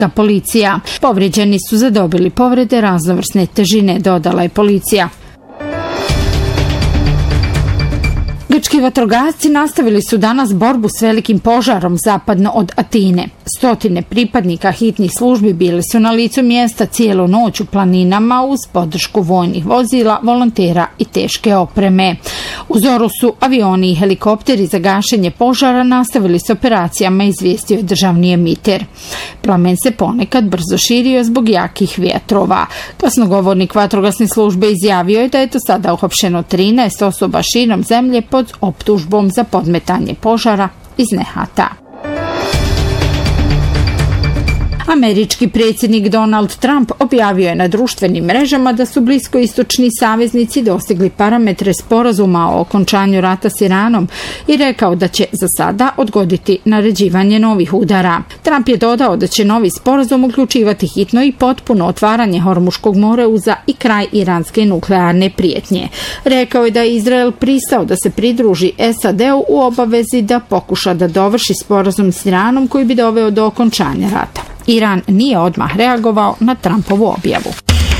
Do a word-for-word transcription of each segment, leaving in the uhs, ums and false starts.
policija. Povrijeđeni su zadobili povrede raznovrsne težine, dodala je policija. Grčki vatrogasci nastavili su danas borbu s velikim požarom zapadno od Atine. Stotine pripadnika hitnih službi bili su na licu mjesta cijelu noć u planinama uz podršku vojnih vozila, volontera i teške opreme. U zoru su avioni i helikopteri za gašenje požara nastavili s operacijama, izvijestio je državni emiter. Plamen se ponekad brzo širio zbog jakih vjetrova. Glasnogovornik vatrogasne službe izjavio je da je do sada uhapšeno trinaest osoba širom zemlje pod optužbom za podmetanje požara iz nehata. Američki predsjednik Donald Trump objavio je na društvenim mrežama da su bliskoistočni saveznici dostigli parametre sporazuma o okončanju rata s Iranom i rekao da će za sada odgoditi naređivanje novih udara. Trump je dodao da će novi sporazum uključivati hitno i potpuno otvaranje Hormuškog moreuza i kraj iranske nuklearne prijetnje. Rekao je da je Izrael pristao da se pridruži S A D-u u obavezi da pokuša da dovrši sporazum s Iranom koji bi doveo do okončanja rata. Iran nije odmah reagovao na Trumpovu objavu.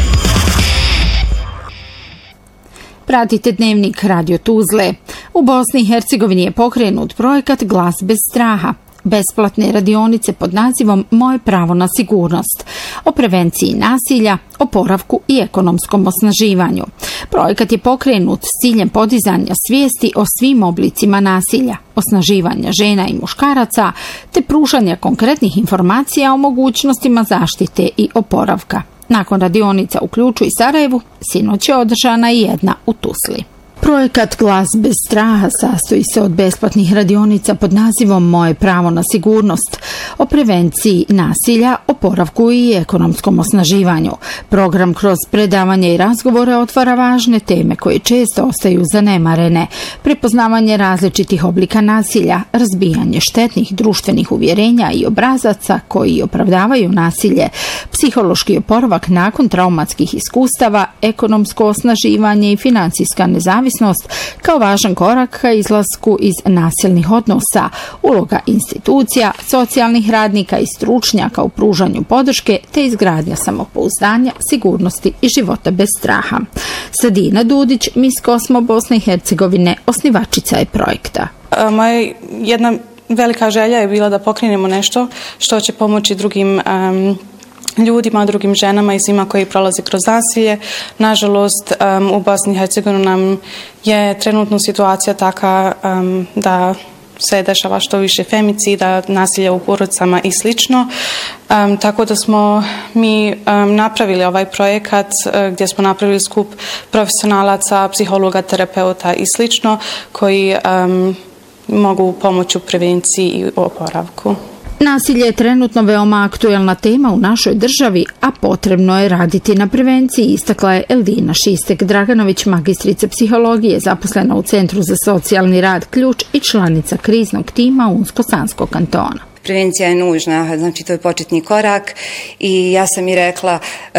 Pratite dnevnik Radio Tuzle. U Bosni i Hercegovini je pokrenut projekat Glas bez straha. Besplatne radionice pod nazivom Moje pravo na sigurnost, o prevenciji nasilja, oporavku i ekonomskom osnaživanju. Projekat je pokrenut s ciljem podizanja svijesti o svim oblicima nasilja, osnaživanja žena i muškaraca, te pružanja konkretnih informacija o mogućnostima zaštite i oporavka. Nakon radionica u Ključu i Sarajevu, sinoć je održana i jedna u Tuzli. Projekat Glas bez straha sastoji se od besplatnih radionica pod nazivom Moje pravo na sigurnost, o prevenciji nasilja, oporavku i ekonomskom osnaživanju. Program kroz predavanje i razgovore otvara važne teme koje često ostaju zanemarene: prepoznavanje različitih oblika nasilja, razbijanje štetnih društvenih uvjerenja i obrazaca koji opravdavaju nasilje, psihološki oporavak nakon traumatskih iskustava, ekonomsko osnaživanje i financijska nezavisnost kao važan korak ka izlasku iz nasilnih odnosa, uloga institucija, socijalnih radnika i stručnjaka u pružanju podrške te izgradnja samopouzdanja, sigurnosti i života bez straha. Sadina Dudić, Miss Kosmo Bosne i Hercegovine, osnivačica je projekta. Moja jedna velika želja je bila da pokrenemo nešto što će pomoći drugim um, ljudima, drugim ženama i svima koji prolaze kroz nasilje. Nažalost, um, u Bosni i Hercegovini nam je trenutno situacija taka um, da se dešava što više femicida, nasilja u porodicama i slično. Um, tako da smo mi um, napravili ovaj projekat uh, gdje smo napravili skup profesionalaca, psihologa, terapeuta i slično koji um, mogu pomoći u prevenciji i oporavku. Nasilje je trenutno veoma aktuelna tema u našoj državi, a potrebno je raditi na prevenciji, istakla je Eldina Šistek-Draganović, magistrica psihologije, zaposlena u Centru za socijalni rad Ključ i članica kriznog tima Unsko-Sanskog kantona. Prevencija je nužna, znači to je početni korak i ja sam i rekla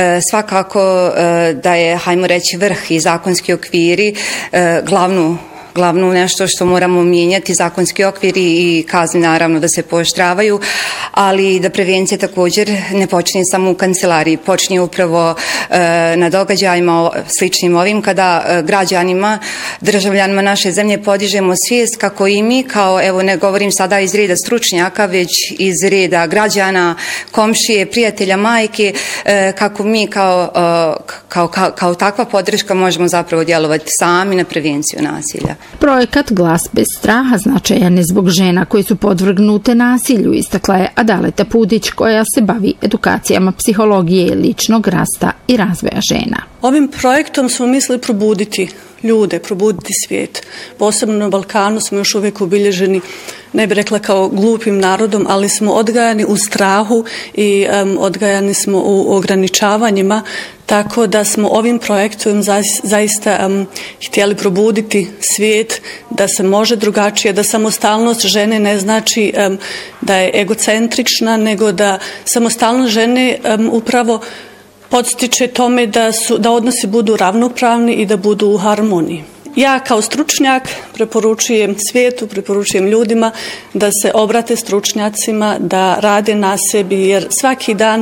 svakako da je, hajmo reći, vrh i zakonski okviri glavnu glavno nešto što moramo mijenjati, zakonski okvir i kazne naravno da se pooštravaju, ali da prevencija također ne počne samo u kancelariji, počne upravo e, na događajima sličnim ovim kada e, građanima, državljanima naše zemlje podižemo svijest kako i mi, kao evo ne govorim sada iz reda stručnjaka, već iz reda građana, komšije, prijatelja, majke, e, kako mi kao, e, kao, kao, kao takva podrška možemo zapravo djelovati sami na prevenciju nasilja. Projekat Glas bez straha značajan je zbog žena koje su podvrgnute nasilju, istakla je Adaleta Pudić koja se bavi edukacijama psihologije, ličnog rasta i razvoja žena. Ovim projektom smo mislili probuditi ljude, probuditi svijet. Posebno na Balkanu smo još uvijek obilježeni, ne bih rekla kao glupim narodom, ali smo odgajani u strahu i um, odgajani smo u ograničavanjima, tako da smo ovim projektom zaista um, htjeli probuditi svijet, da se može drugačije, da samostalnost žene ne znači um, da je egocentrična, nego da samostalnost žene um, upravo podstiče tome da, su, da odnosi budu ravnopravni i da budu u harmoniji. Ja kao stručnjak preporučujem svijetu, preporučujem ljudima da se obrate stručnjacima, da rade na sebi, jer svaki dan